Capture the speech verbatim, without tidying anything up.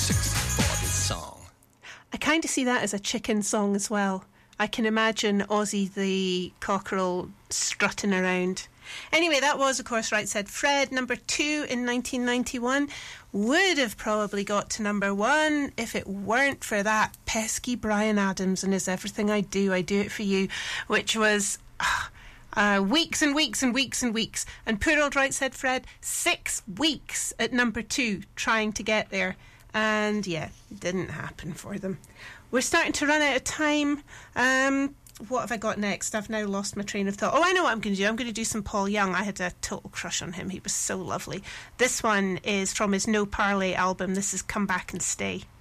sixty-forty song. I kind of see that as a chicken song as well. I can imagine Ozzy the cockerel strutting around. Anyway, that was, of course, Right Said Fred, number two in nineteen ninety-one. Would have probably got to number one if it weren't for that pesky Bryan Adams and his Everything I Do, I Do It For You, which was uh, uh, weeks and weeks and weeks and weeks. And poor old Right Said Fred, six weeks at number two trying to get there. And yeah, it didn't happen for them. We're starting to run out of time. Um, what have I got next? I've now lost my train of thought. Oh, I know what I'm going to do. I'm going to do some Paul Young. I had a total crush on him. He was so lovely. This one is from his No Parley album. This is Come Back and Stay.